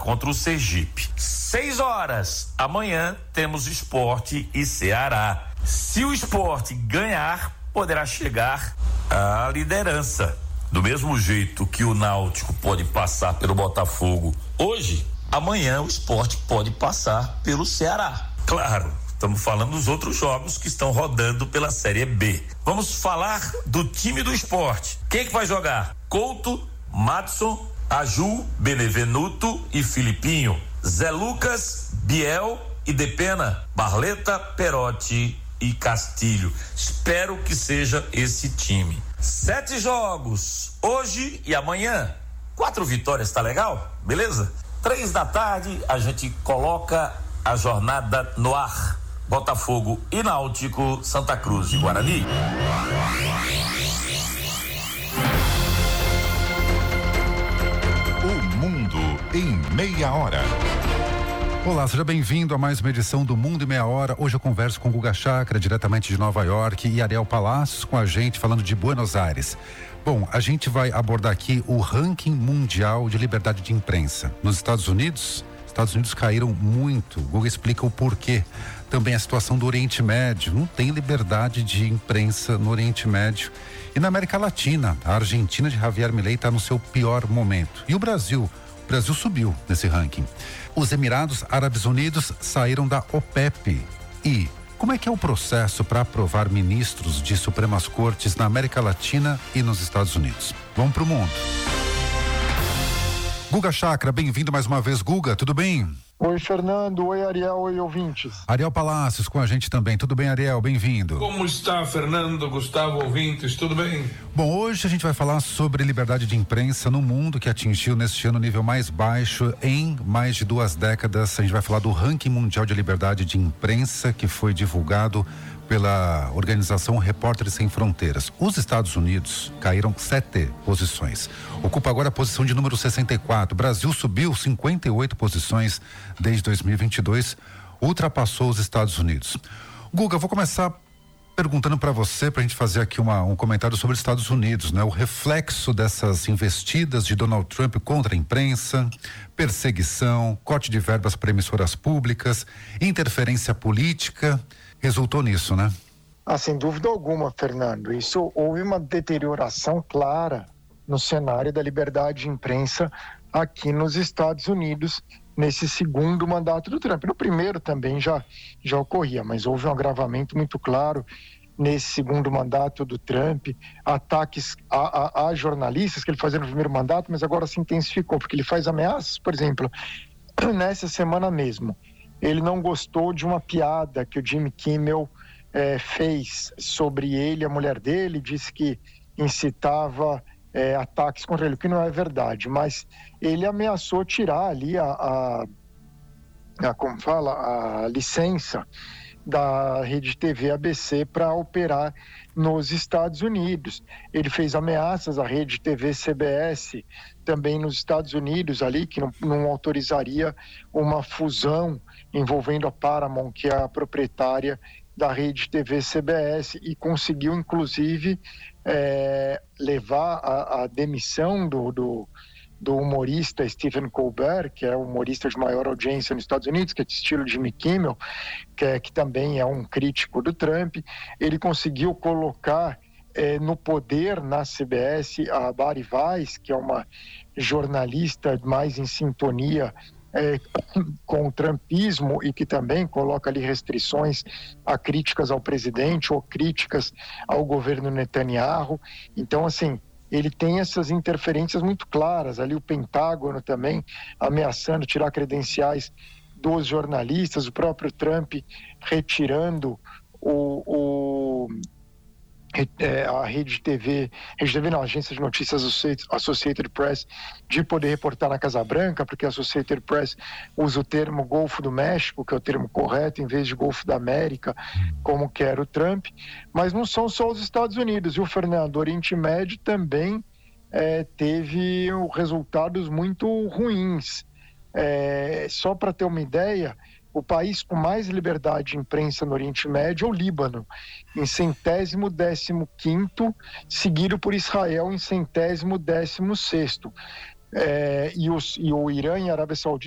contra o Sergipe. 6 horas, amanhã temos Sport e Ceará. Se o Sport ganhar, poderá chegar à liderança. Do mesmo jeito que o Náutico pode passar pelo Botafogo hoje, amanhã o Sport pode passar pelo Ceará. Claro, estamos falando dos outros jogos que estão rodando pela Série B. Vamos falar do time do Sport. Quem que vai jogar? Couto, Madson, Aju, Benevenuto e Filipinho, Zé Lucas, Biel e Depena, Barleta, Perotti e Castilho. Espero que seja esse time. 7 jogos, hoje e amanhã. 4 vitórias, tá legal? Beleza? 3 da tarde, a gente coloca a jornada no ar. Botafogo e Náutico, Santa Cruz e Guarani. O mundo em meia hora. Olá, seja bem-vindo a mais uma edição do Mundo em Meia Hora. Hoje eu converso com Guga Chakra, diretamente de Nova York, e Ariel Palacios com a gente, falando de Buenos Aires. Bom, a gente vai abordar aqui o ranking mundial de liberdade de imprensa. Nos Estados Unidos caíram muito. Guga explica o porquê. Também a situação do Oriente Médio. Não tem liberdade de imprensa no Oriente Médio. E na América Latina, a Argentina de Javier Milei está no seu pior momento. E o Brasil? O Brasil subiu nesse ranking. Os Emirados Árabes Unidos saíram da OPEP. E como é que é o processo para aprovar ministros de Supremas Cortes na América Latina e nos Estados Unidos? Vamos pro mundo. Guga Chakra, bem-vindo mais uma vez. Guga, tudo bem? Oi, Fernando. Oi, Ariel. Oi, ouvintes. Ariel Palacios com a gente também. Tudo bem, Ariel? Bem-vindo. Como está, Fernando, Gustavo, ouvintes? Tudo bem? Bom, hoje a gente vai falar sobre liberdade de imprensa no mundo, que atingiu neste ano o nível mais baixo em mais de 2 décadas. A gente vai falar do ranking mundial de liberdade de imprensa, que foi divulgado pela organização Repórteres Sem Fronteiras. Os Estados Unidos caíram 7 posições. Ocupa agora a posição de número 64. O Brasil subiu 58 posições desde 2022, ultrapassou os Estados Unidos. Guga, vou começar perguntando para você, para a gente fazer aqui um comentário sobre os Estados Unidos, né? O reflexo dessas investidas de Donald Trump contra a imprensa, perseguição, corte de verbas para emissoras públicas, interferência política, resultou nisso, né? Sem dúvida alguma, Fernando. Isso, houve uma deterioração clara no cenário da liberdade de imprensa aqui nos Estados Unidos nesse segundo mandato do Trump. No primeiro também já ocorria, mas houve um agravamento muito claro nesse segundo mandato do Trump, ataques a jornalistas que ele fazia no primeiro mandato, mas agora se intensificou, porque ele faz ameaças, por exemplo, nessa semana mesmo. Ele não gostou de uma piada que o Jimmy Kimmel fez sobre ele, a mulher dele, disse que incitava ataques contra ele, o que não é verdade, mas ele ameaçou tirar ali a licença da Rede TV ABC para operar nos Estados Unidos. Ele fez ameaças à Rede TV CBS também nos Estados Unidos ali, que não autorizaria uma fusão envolvendo a Paramount, que é a proprietária da Rede TV CBS, e conseguiu inclusive levar a demissão do humorista Stephen Colbert, que é o humorista de maior audiência nos Estados Unidos, que é de estilo Jimmy Kimmel, que também é um crítico do Trump. Ele conseguiu colocar no poder na CBS a Bari Weiss, que é uma jornalista mais em sintonia com o trumpismo e que também coloca ali restrições a críticas ao presidente ou críticas ao governo Netanyahu. Então, assim, ele tem essas interferências muito claras, ali o Pentágono também ameaçando tirar credenciais dos jornalistas, o próprio Trump retirando a a agência de notícias Associated Press, de poder reportar na Casa Branca, porque a Associated Press usa o termo Golfo do México, que é o termo correto, em vez de Golfo da América, como quer o Trump. Mas não são só os Estados Unidos, viu, Fernando? O Oriente Médio também teve resultados muito ruins. Só para ter uma ideia, o país com mais liberdade de imprensa no Oriente Médio é o Líbano, em 115º, seguido por Israel em 116º. E o Irã e a Arábia Saudita